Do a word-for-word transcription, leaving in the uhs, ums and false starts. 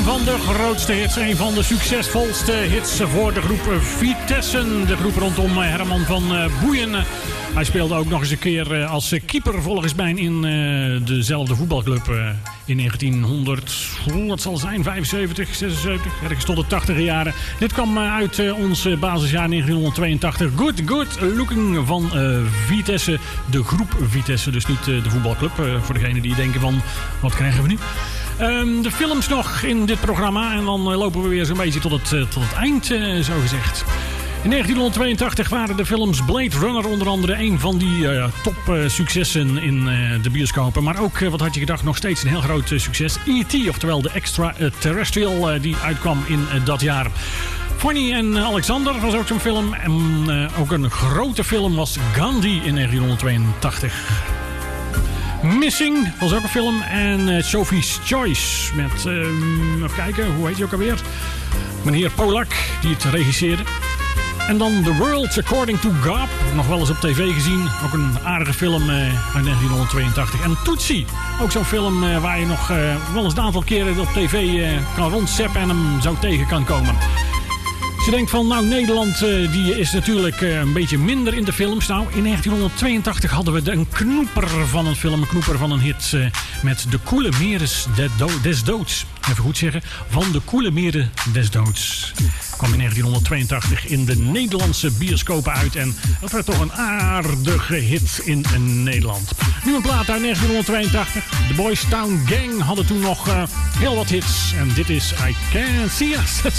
van de grootste hits, een van de succesvolste hits voor de groep Vitesse. De groep rondom Herman van Boeien. Hij speelde ook nog eens een keer als keeper volgens mij in dezelfde voetbalclub in negentienhonderd, wat zal zijn, vijfenzeventig, zesenzeventig, ergens tot de tachtige jaren. Dit kwam uit ons basisjaar negentienhonderdtweeëntachtig. Good, good looking van uh, Vitesse, de groep Vitesse, dus niet uh, de voetbalclub. Uh, voor degenen die denken van, wat krijgen we nu? Um, de films nog in dit programma en dan uh, lopen we weer zo'n beetje tot het, uh, tot het eind, uh, zo gezegd. In negentienhonderdtweeëntachtig waren de films Blade Runner onder andere een van die uh, top uh, successen in uh, de bioscopen. Maar ook, uh, wat had je gedacht, nog steeds een heel groot uh, succes. E T, oftewel de Extraterrestrial, uh, die uitkwam in uh, dat jaar. Fanny en Alexander was ook zo'n film. En uh, ook een grote film was Gandhi in negentienhonderdtweeëntachtig. Missing was ook een film. En uh, Sophie's Choice met, uh, even kijken, hoe heet je ook alweer? Meneer Polak, die het regisseerde. En dan The World According to God, nog wel eens op tv gezien. Ook een aardige film uh, uit negentienhonderdtweeëntachtig. En Tootsie, ook zo'n film uh, waar je nog uh, wel eens een aantal keren op tv uh, kan rondzappen en hem zo tegen kan komen. Als je denkt van, nou, Nederland uh, die is natuurlijk uh, een beetje minder in de films. Nou, in negentienhonderdtweeëntachtig hadden we een knoeper van een film, een knoeper van een hit uh, met De Koele Meres des Doods. Even goed zeggen, van De Koele Meren des Doods. Kwam in negentienhonderdtweeëntachtig in de Nederlandse bioscopen uit. En dat werd toch een aardige hit in Nederland. Nu een plaat uit negentienhonderdtweeëntachtig. De Boys Town Gang hadden toen nog uh, heel wat hits. En dit is I Can't See Us.